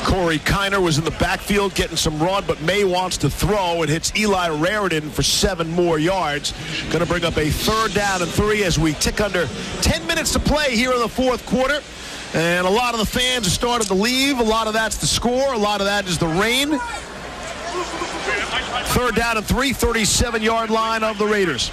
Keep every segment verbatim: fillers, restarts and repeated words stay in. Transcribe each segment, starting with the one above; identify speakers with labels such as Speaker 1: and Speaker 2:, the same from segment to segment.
Speaker 1: Corey Kiner was in the backfield getting some run, but May wants to throw and hits Eli Raridan for seven more yards. Going to bring up a third down and three as we tick under ten minutes to play here in the fourth quarter. And a lot of the fans have started to leave. A lot of that's the score. A lot of that is the rain. Third down and three, thirty-seven-yard line of the Raiders.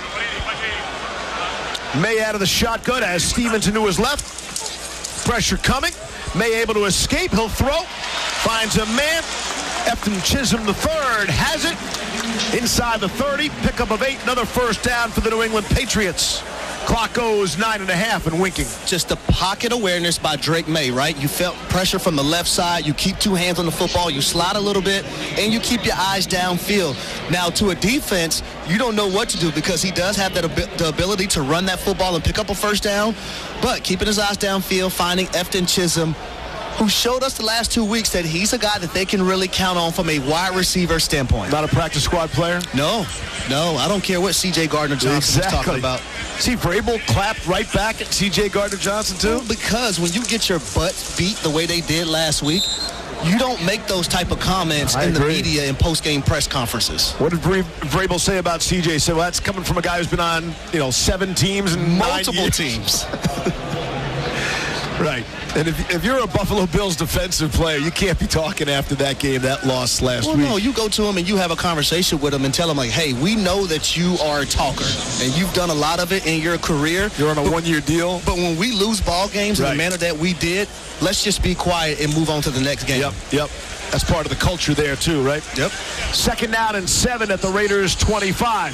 Speaker 1: May out of the shotgun as Stevens into his left. Pressure coming. May able to escape. He'll throw. Finds a man. Efton Chisholm the third has it. Inside the thirty. Pickup of eight. Another first down for the New England Patriots. Clock goes nine and a half and winking.
Speaker 2: Just the pocket awareness by Drake May, right? You felt pressure from the left side. You keep two hands on the football. You slide a little bit, and you keep your eyes downfield. Now, to a defense, you don't know what to do because he does have that ab- the ability to run that football and pick up a first down. But keeping his eyes downfield, finding Efton Chisholm, who showed us the last two weeks that he's a guy that they can really count on from a wide receiver standpoint.
Speaker 1: Not a practice squad player?
Speaker 2: No, no. I don't care what C J Gardner-Johnson
Speaker 1: exactly.
Speaker 2: is talking about.
Speaker 1: See, Vrabel clapped right back at C J Gardner-Johnson, too?
Speaker 2: Well, because when you get your butt beat the way they did last week, you don't make those type of comments
Speaker 1: I
Speaker 2: in
Speaker 1: agree.
Speaker 2: the media and post-game press conferences.
Speaker 1: What did Vra- Vrabel say about C J? So well, that's coming from a guy who's been on, you know, seven teams and
Speaker 2: multiple
Speaker 1: nine
Speaker 2: teams.
Speaker 1: Right. And if, if you're a Buffalo Bills defensive player, you can't be talking after that game, that loss last
Speaker 2: well,
Speaker 1: week.
Speaker 2: No, you go to him and you have a conversation with him and tell him, like, hey, we know that you are a talker and you've done a lot of it in your career.
Speaker 1: You're on a
Speaker 2: but,
Speaker 1: one-year deal.
Speaker 2: But when we lose ball games
Speaker 1: right.
Speaker 2: in the manner that we did, let's just be quiet and move on to the next game.
Speaker 1: Yep, yep. That's part of the culture there, too, right?
Speaker 2: Yep.
Speaker 1: Second down and seven at the Raiders' twenty-five.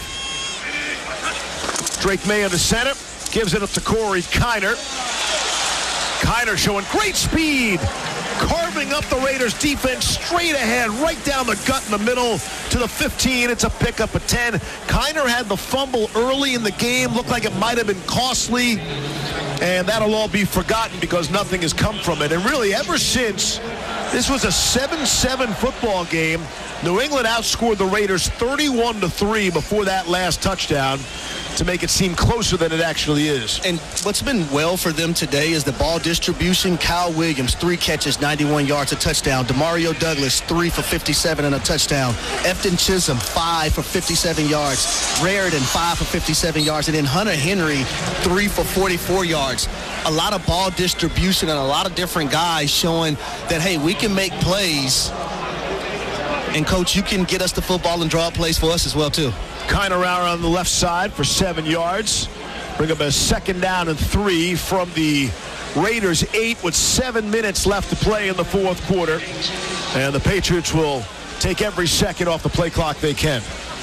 Speaker 1: Drake May in the center. Gives it up to Corey Kiner. Kiner showing great speed, carving up the Raiders defense straight ahead, right down the gut in the middle to the fifteen. It's a pickup of ten. Kiner had the fumble early in the game. Looked like it might have been costly, and that'll all be forgotten because nothing has come from it. And really, ever since this was a seven seven football game, New England outscored the Raiders thirty-one to three before that last touchdown to make it seem closer than it actually is.
Speaker 2: And what's been well for them today is the ball distribution. Kyle Williams, three catches, ninety-one yards, a touchdown. Demario Douglas, three for fifty-seven and a touchdown. Efton Chisholm, five for fifty-seven yards. Raridan, five for fifty-seven yards. And then Hunter Henry, three for forty-four yards. A lot of ball distribution and a lot of different guys showing that, hey, we can make plays. And, Coach, you can get us the football and draw up plays for us as well, too.
Speaker 1: Kiner out on the left side for seven yards. Bring up a second down and three from the Raiders' eight with seven minutes left to play in the fourth quarter. And the Patriots will take every second off the play clock they can.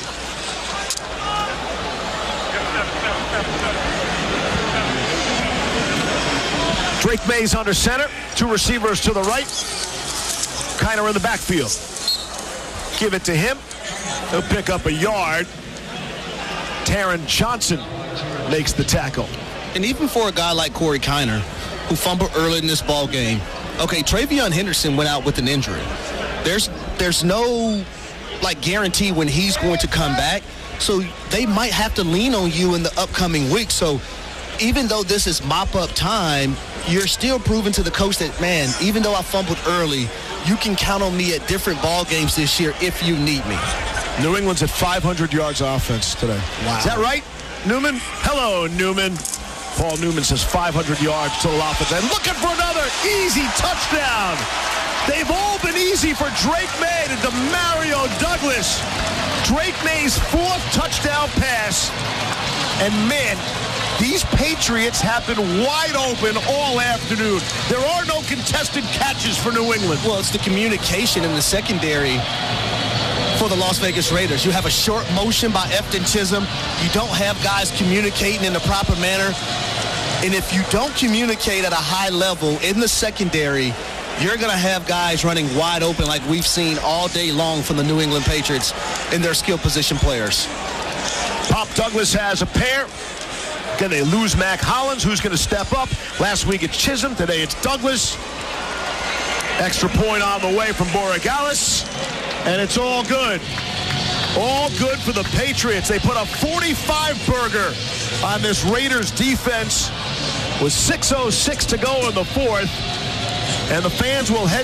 Speaker 1: Drake May's under center. Two receivers to the right. Kiner in the backfield. Give it to him. He'll pick up a yard. Taron Johnson makes the tackle.
Speaker 2: And even for a guy like Corey Kiner, who fumbled early in this ball game, okay, Travion Henderson went out with an injury. There's there's no, like, guarantee when he's going to come back. So they might have to lean on you in the upcoming week. So even though this is mop-up time, you're still proving to the coach that, man, even though I fumbled early, you can count on me at different ball games this year if you need me.
Speaker 1: New England's at five hundred yards offense today.
Speaker 2: Wow.
Speaker 1: Is that right, Newman? Hello, Newman. Paul Newman says five hundred yards total offense. And looking for another easy touchdown. They've all been easy for Drake May to Demario Douglas. Drake May's fourth touchdown pass. And, man, these Patriots have been wide open all afternoon. There are no contested catches for New England.
Speaker 2: Well, it's the communication in the secondary for the Las Vegas Raiders. You have a short motion by Efton Chisholm. You don't have guys communicating in the proper manner. And if you don't communicate at a high level in the secondary, you're going to have guys running wide open like we've seen all day long from the New England Patriots and their skill position players.
Speaker 1: Pop Douglas has a pair. Again, they lose Mac Hollins, who's going to step up. Last week it's Chisholm. Today it's Douglas. Extra point on the way from Borregales. And it's all good. All good for the Patriots. They put a forty-five burger on this Raiders defense with six oh six to go in the fourth. And the fans will head